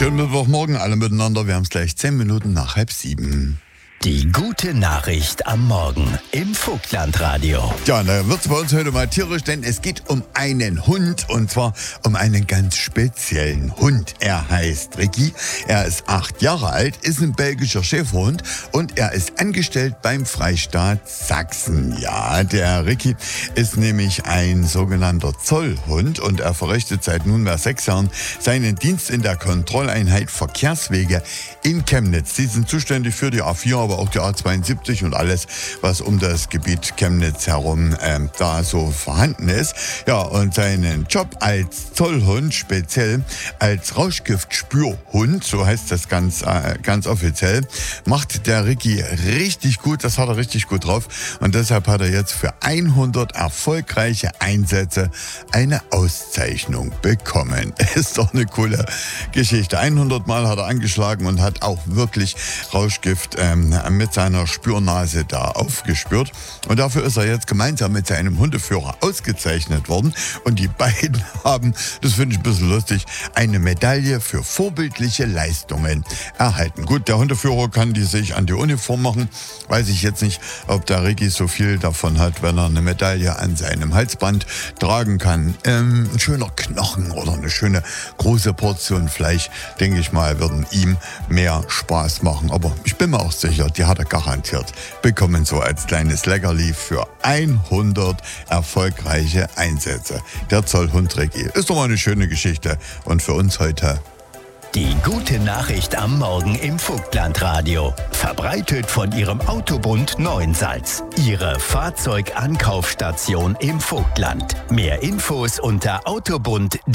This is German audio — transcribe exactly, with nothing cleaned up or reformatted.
Schönen Mittwochmorgen alle miteinander. Wir haben es gleich zehn Minuten nach halb sieben. Die gute Nachricht am Morgen im Vogtlandradio. Ja, da wird es bei uns heute mal tierisch, denn es geht um einen Hund und zwar um einen ganz speziellen Hund. Er heißt Ricky, er ist acht Jahre alt, ist ein belgischer Schäferhund und er ist angestellt beim Freistaat Sachsen. Ja, der Ricky ist nämlich ein sogenannter Zollhund und er verrichtet seit nunmehr sechs Jahren seinen Dienst in der Kontrolleinheit Verkehrswege in Chemnitz. Sie sind zuständig für die A vier, aber auch die A zweiundsiebzig und alles, was um das Gebiet Chemnitz herum äh, da so vorhanden ist. Ja, und seinen Job als Zollhund, speziell als Rauschgiftspürhund, so heißt das ganz, äh, ganz offiziell, macht der Ricky richtig gut. Das hat er richtig gut drauf. Und deshalb hat er jetzt für hundert erfolgreiche Einsätze eine Auszeichnung bekommen. Ist doch eine coole Geschichte. hundert Mal hat er angeschlagen und hat auch wirklich Rauschgift ähm, mit seiner Spürnase da aufgespürt. Und dafür ist er jetzt gemeinsam mit seinem Hundeführer ausgezeichnet worden. Und die beiden haben, das finde ich ein bisschen lustig, eine Medaille für vorbildliche Leistungen erhalten. Gut, der Hundeführer kann die sich an die Uniform machen. Weiß ich jetzt nicht, ob der Ricky so viel davon hat, wenn er eine Medaille an seinem Halsband tragen kann. Ähm, ein schöner Knochen oder eine schöne große Portion Fleisch, denke ich mal, würden ihm mehr Spaß machen. Aber ich bin mir auch sicher, die hat er garantiert bekommen, so als kleines Leckerli für hundert erfolgreiche Einsätze. Der Zollhund Ricky. Ist doch mal eine schöne Geschichte. Und für uns heute Die gute Nachricht am Morgen im Vogtlandradio. Verbreitet von Ihrem Autobund Neuensalz. Ihre Fahrzeugankaufstation im Vogtland. Mehr Infos unter Autobund.